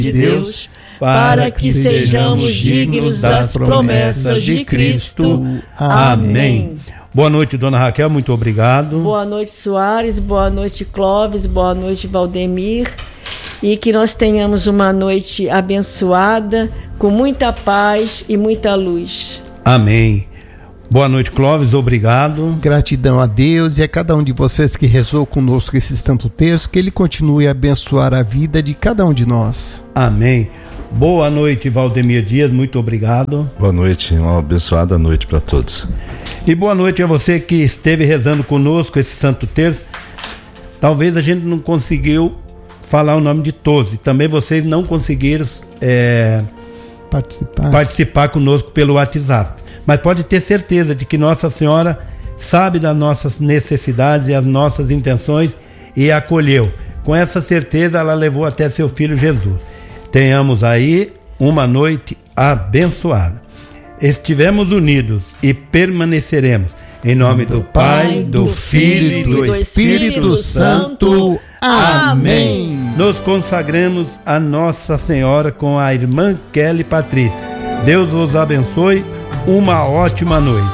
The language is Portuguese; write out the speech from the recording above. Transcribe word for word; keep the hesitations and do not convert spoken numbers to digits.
de Deus, para que sejamos dignos das promessas de Cristo. Amém. Boa noite, dona Raquel, muito obrigado. Boa noite, Soares, boa noite, Clóvis, boa noite, Valdemir. E que nós tenhamos uma noite abençoada, com muita paz e muita luz. Amém. Boa noite, Clóvis, obrigado. Gratidão a Deus e a cada um de vocês que rezou conosco esse santo terço, que Ele continue a abençoar a vida de cada um de nós. Amém. Boa noite, Valdemir Dias, muito obrigado. Boa noite, uma abençoada noite para todos. E boa noite a você que esteve rezando conosco esse santo terço. Talvez a gente não conseguiu falar o nome de todos, e também vocês não conseguiram é, participar. participar conosco pelo WhatsApp. Mas pode ter certeza de que Nossa Senhora sabe das nossas necessidades e as nossas intenções e acolheu. Com essa certeza ela levou até seu Filho Jesus. Tenhamos aí uma noite abençoada. Estivemos unidos e permaneceremos. Em nome do Pai, do Filho e do Espírito Santo. Amém. Nos consagramos a Nossa Senhora com a irmã Kelly Patrícia. Deus os abençoe. Uma ótima noite.